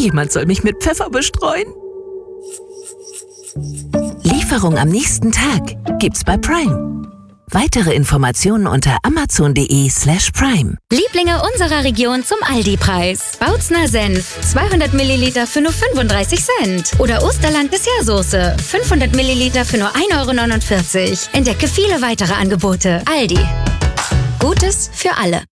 Jemand soll mich mit Pfeffer bestreuen. Lieferung am nächsten Tag gibt's bei Prime. Weitere Informationen unter amazon.de/prime. Lieblinge unserer Region zum Aldi-Preis. Bautzner Senf, 200 Milliliter für nur 35 Cent. Oder Osterland Dessertsoße, 500 Milliliter für nur 1,49 €. Entdecke viele weitere Angebote. Aldi. Gutes für alle.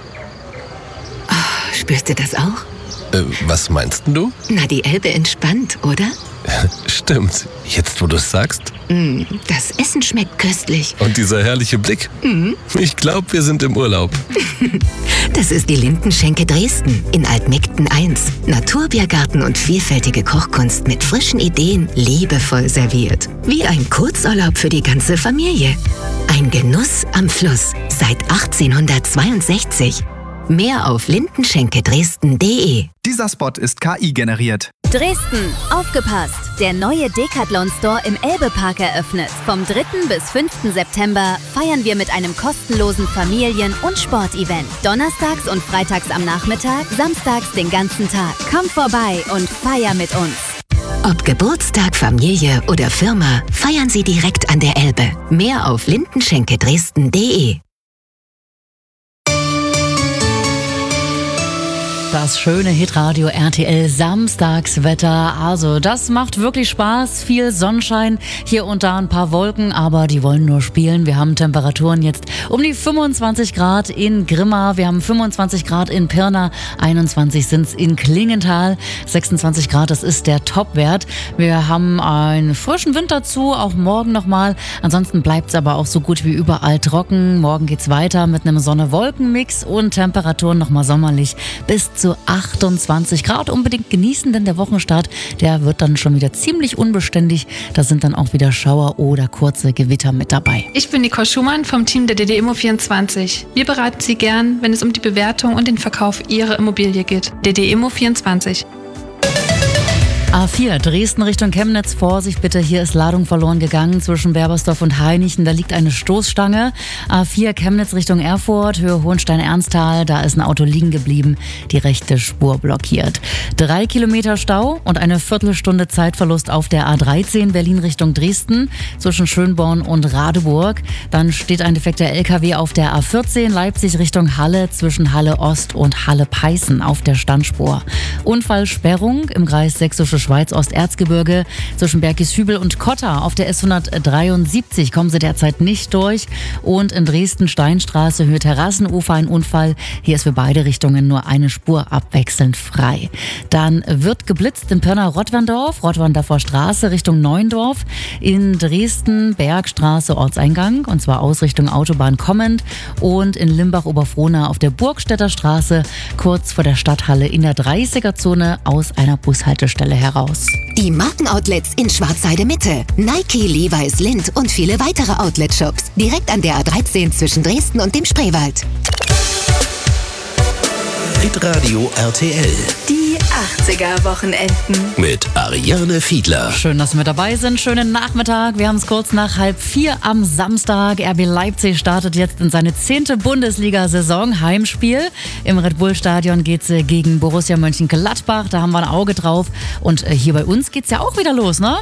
Oh, spürst du das auch? Was meinst du? Na, die Elbe entspannt, oder? Stimmt. Jetzt, wo du es sagst. Das Essen schmeckt köstlich. Und dieser herrliche Blick. Ich glaube, wir sind im Urlaub. Das ist die Lindenschenke Dresden in Altmegden 1. Naturbiergarten und vielfältige Kochkunst mit frischen Ideen, liebevoll serviert. Wie ein Kurzurlaub für die ganze Familie. Ein Genuss am Fluss seit 1862. Mehr auf lindenschenkedresden.de. Dieser Spot ist KI generiert. Dresden, aufgepasst! Der neue Decathlon-Store im Elbe-Park eröffnet. Vom 3. bis 5. September feiern wir mit einem kostenlosen Familien- und Sportevent. Donnerstags und freitags am Nachmittag, samstags den ganzen Tag. Komm vorbei und feier mit uns. Ob Geburtstag, Familie oder Firma, feiern Sie direkt an der Elbe. Mehr auf lindenschenkedresden.de. Das schöne Hitradio RTL Samstagswetter. Also das macht wirklich Spaß. Viel Sonnenschein, hier und da ein paar Wolken, aber die wollen nur spielen. Wir haben Temperaturen jetzt um die 25 Grad in Grimma. Wir haben 25 Grad in Pirna. 21 sind's in Klingenthal. 26 Grad, das ist der Topwert. Wir haben einen frischen Wind dazu, auch morgen nochmal. Ansonsten bleibt's aber auch so gut wie überall trocken. Morgen geht's weiter mit einem Sonne-Wolken-Mix und Temperaturen nochmal sommerlich bis zu 28 Grad. Unbedingt genießen, denn der Wochenstart, der wird dann schon wieder ziemlich unbeständig. Da sind dann auch wieder Schauer oder kurze Gewitter mit dabei. Ich bin Nicole Schumann vom Team der DD Immo24. Wir beraten Sie gern, wenn es um die Bewertung und den Verkauf Ihrer Immobilie geht. DD Immo24. A4, Dresden Richtung Chemnitz. Vorsicht bitte, hier ist Ladung verloren gegangen zwischen Berbersdorf und Hainichen. Da liegt eine Stoßstange. A4, Chemnitz Richtung Erfurt, Höhe Hohenstein-Ernsthal. Da ist ein Auto liegen geblieben, die rechte Spur blockiert. 3 Kilometer Stau und eine Viertelstunde Zeitverlust auf der A13 Berlin Richtung Dresden zwischen Schönborn und Radeburg. Dann steht ein defekter LKW auf der A14 Leipzig Richtung Halle zwischen Halle Ost und Halle Peißen auf der Standspur. Unfallsperrung im Kreis Sächsische Schweiz-Osterzgebirge zwischen Bergishübel und Kotter auf der S173 kommen sie derzeit nicht durch. Und in Dresden Steinstraße, Höhe Terrassenufer, ein Unfall. Hier ist für beide Richtungen nur eine Spur abwechselnd frei. Dann wird geblitzt in Pirna-Rottwandorf, Rottwandorfer Straße Richtung Neuendorf. In Dresden Bergstraße Ortseingang, und zwar Ausrichtung Autobahn kommend. Und in Limbach-Oberfrohna auf der Burgstädter Straße kurz vor der Stadthalle in der 30er-Zone aus einer Bushaltestelle heraus. Die Markenoutlets in Schwarzheide Mitte. Nike, Levi's, Lindt und viele weitere Outlet-Shops. Direkt an der A13 zwischen Dresden und dem Spreewald. Hitradio RTL. Die 80er-Wochenenden. Mit Ariane Fiedler. Schön, dass Sie mit dabei sind. Schönen Nachmittag. Wir haben es kurz nach 3:30 am Samstag. RB Leipzig startet jetzt in seine 10. Bundesliga-Saison. Heimspiel. Im Red Bull-Stadion geht's gegen Borussia Mönchengladbach. Da haben wir ein Auge drauf. Und hier bei uns geht's ja auch wieder los, ne?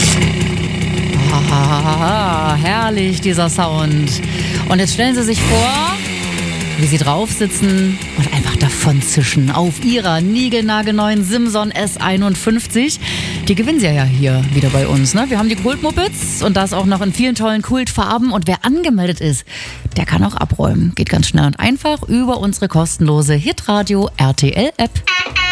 Herrlich, dieser Sound. Und jetzt stellen Sie sich vor, wie Sie drauf sitzen und einfach davon zischen auf Ihrer niegelnagelneuen Simson S51. Die gewinnen Sie ja hier wieder bei uns, ne? Wir haben die Kultmopeds und das auch noch in vielen tollen Kultfarben. Und wer angemeldet ist, der kann auch abräumen. Geht ganz schnell und einfach über unsere kostenlose Hitradio RTL App.